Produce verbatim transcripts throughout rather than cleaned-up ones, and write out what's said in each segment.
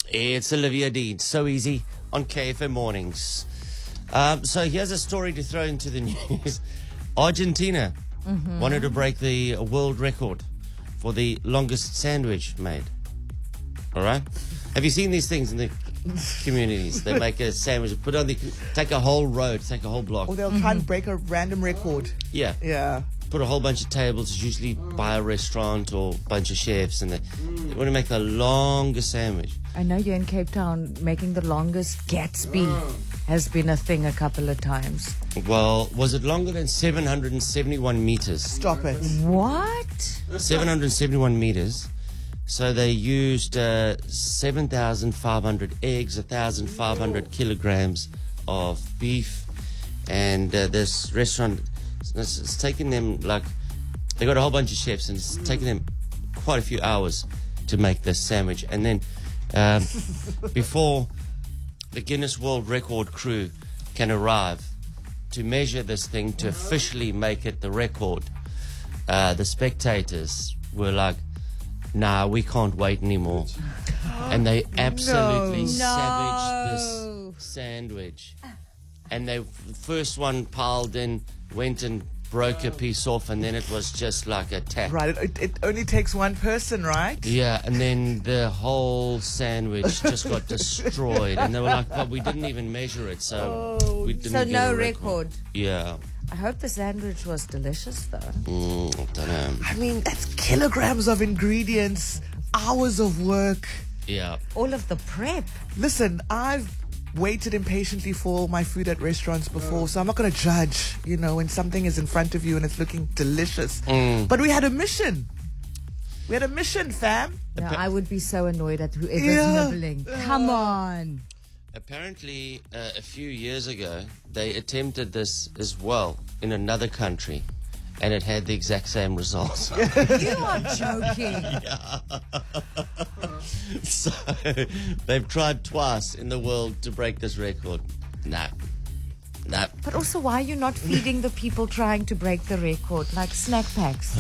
It's Olivia Dean. So easy on K F M Mornings. Um, so here's a story to throw into the news. Argentina mm-hmm. wanted to break the world record for the longest sandwich made. All right? Have you seen these things in the communities? They make a sandwich, put on the, take a whole road, take a whole block. Or they'll try and break a random record. Yeah. Yeah. Put a whole bunch of tables, it's usually by a restaurant or a bunch of chefs, and they, they want to make the longest sandwich. I know you're in Cape Town. Making the longest Gatsby has been a thing a couple of times. Well, was it longer than seven hundred seventy-one meters? Stop it. What? seven hundred seventy-one meters. So they used uh, seven thousand five hundred eggs, one thousand five hundred kilograms of beef, and uh, this restaurant, it's, it's taken them like, they got a whole bunch of chefs, and it's taken them quite a few hours to make this sandwich. And then um, before the Guinness World Record crew can arrive to measure this thing, to officially make it the record, uh, the spectators were like, nah, we can't wait anymore. And they absolutely No. savaged No. this sandwich. And they, the first one piled in, went and broke a piece off, and then it was just like a tap. Right, it, it only takes one person, right? Yeah, and then the whole sandwich just got destroyed. And they were like, but we didn't even measure it, so Oh. we didn't So get no a record. Yeah. I hope the sandwich was delicious, though. Mm, I don't know. I mean, that's kilograms of ingredients, hours of work. Yeah. All of the prep. Listen, I've waited impatiently for my food at restaurants before, so I'm not going to judge, you know, when something is in front of you and it's looking delicious. Mm. But we had a mission. We had a mission, fam. No, I would be so annoyed at whoever's Yeah. nibbling. Come on. Apparently, uh, a few years ago, they attempted this as well in another country, and it had the exact same results. You are joking. So, they've tried twice in the world to break this record. No. No. But also, why are you not feeding the people trying to break the record, like snack packs?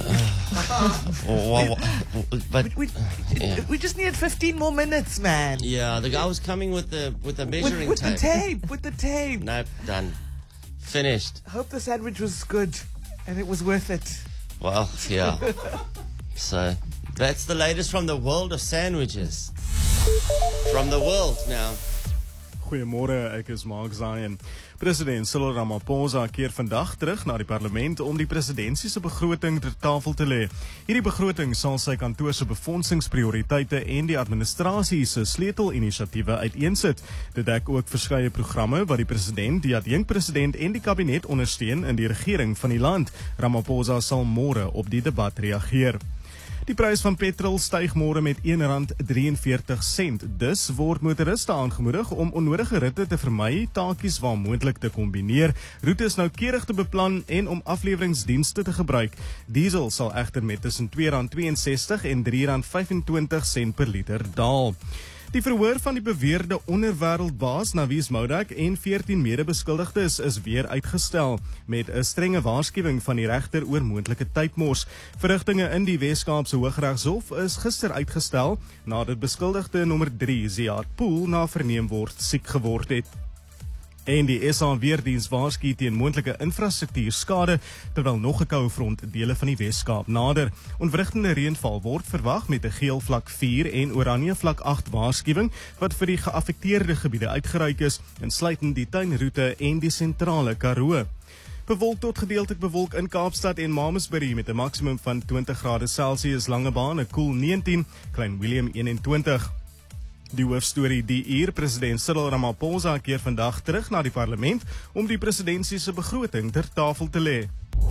Well, but, We, yeah. we just needed fifteen more minutes, man. Yeah, the guy was coming with the with the With, measuring with the tape. tape, with the tape. Nope, done. Finished. I hope the sandwich was good and it was worth it. Well, yeah. So, that's the latest from the world of sandwiches. From the world now. Goeiemôre, ek is Mark Zion. President Cyril Ramaphosa keer vandag terug na die parlement om die presidentsie se begroting ter tafel te lê. Hierdie begroting sal sy kantoor se befondsingsprioriteite en die administrasie se sleutelinisiatiewe uiteensit. Dit dek ook verskeie programme wat die president, die adjunkpresident en die kabinet ondersteun in die regering van die land. Ramaphosa sal môre op die debat reageer. Die prys van petrol styg môre met een rand drieënveertig sent. Dus word motoriste aangemoedig om onnodige ritte te vermy, taakies waar moontlik te kombineer, roetes noukeurig te beplan en om afleweringsdienste te gebruik. Diesel sal egter met tussen twee rand twee en sestig en drie rand vyf en twintig sent per liter daal. Die verhoor van die beweerde onderwêreldbaas Navies Moudak en veertien medebeskuldigdes is weer uitgestel met 'n strenge waarskuwing van die regter oor moontlike tydmors. Verrigtinge in die Wes-Kaapse Hooggeregshof is gister uitgestel nadat beskuldigde nommer drie, Ziad Pool, na verneem word siek geword het. En die S A Weerdiens waarsku teen moontlike infrastruktuurskade terwyl nog 'n koue front dele van die Wes-Kaap nader. Ontwrigtende reënval word verwag met 'n geel vlak vier en oranje vlak agt waarskuwing wat vir die geaffekteerde gebiede uitgereik is, insluitend die tuinroete en die sentrale Karoo. Bewolk tot gedeeltelik bewolk in Kaapstad en Mamasbury met 'n maksimum van twintig grade Celsius, Langebaan 'n koel negentien, Klein Willem eenentwintig. Die hoofstorie die uur, president Cyril Ramaphosa keer vandag terug na die parlement om die presidentsie se begroting ter tafel te lê.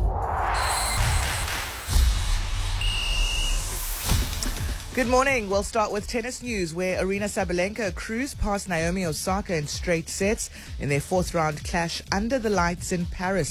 Good morning. We'll start with tennis news, where Aryna Sabalenka cruised past Naomi Osaka in straight sets in their fourth round clash under the lights in Paris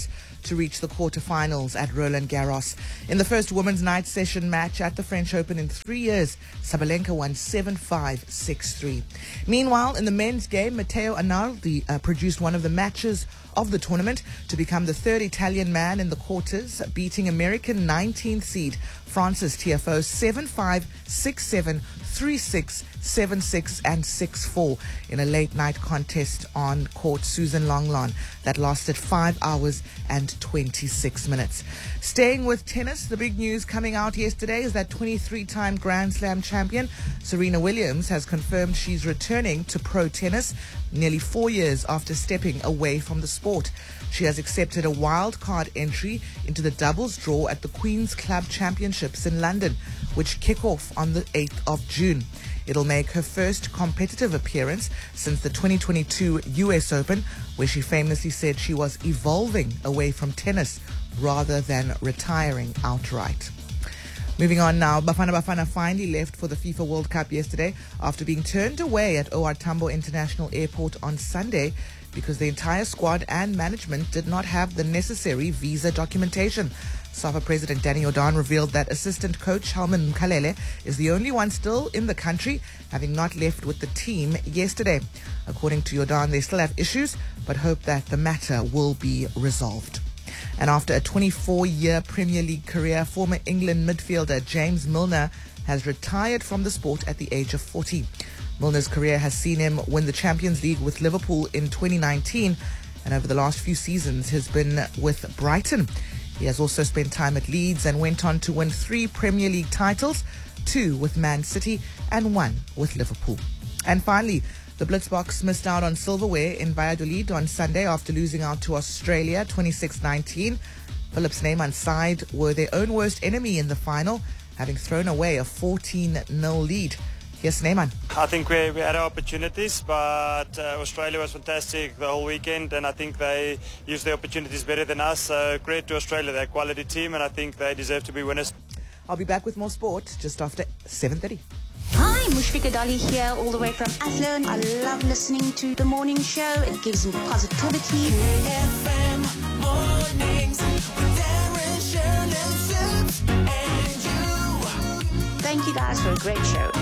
to reach the quarterfinals at Roland Garros. In the first women's night session match at the French Open in three years, Sabalenka won seven five, six three. Meanwhile, in the men's game, Matteo Arnaldi uh, produced one of the matches of the tournament to become the third Italian man in the quarters, beating American nineteenth seed Francis Tiafoe seven five, six seven, three six, seven six and six four in a late night contest on court Susan Longlan that lasted five hours and twenty-six minutes. Staying with tennis, the big news coming out yesterday is that twenty-three-time Grand Slam champion Serena Williams has confirmed she's returning to pro tennis nearly four years after stepping away from the sport. She has accepted a wild card entry into the doubles draw at the Queen's Club Championships in London, which kick off on the eighth of June. It'll make her first competitive appearance since the twenty twenty-two U S Open, where she famously said she was evolving away from tennis rather than retiring outright. Moving on now, Bafana Bafana finally left for the FIFA World Cup yesterday after being turned away at O R Tambo International Airport on Sunday because the entire squad and management did not have the necessary visa documentation. SAFA President Danny Jordan revealed that assistant coach Helman Mkhalele is the only one still in the country, having not left with the team yesterday. According to Jordan, they still have issues, but hope that the matter will be resolved. And after a twenty-four-year Premier League career, former England midfielder James Milner has retired from the sport at the age of forty. Milner's career has seen him win the Champions League with Liverpool in twenty nineteen, and over the last few seasons has been with Brighton. He has also spent time at Leeds and went on to win three Premier League titles, two with Man City and one with Liverpool. And finally, the Blitzboks missed out on silverware in Valladolid on Sunday after losing out to Australia twenty-six nineteen. Philip Snyman's side were their own worst enemy in the final, having thrown away a fourteen nil lead. Here's Snyman. I think we, we had our opportunities, but uh, Australia was fantastic the whole weekend, and I think they used their opportunities better than us. So great to Australia. They're a quality team, and I think they deserve to be winners. I'll be back with more sport just after seven thirty. Hi, Mushfiqah Dolly here, all the way from Athlone. I love listening to the morning show. It gives me positivity. F M mornings with Darren, Sharon, and Sips, and you. Thank you guys for a great show.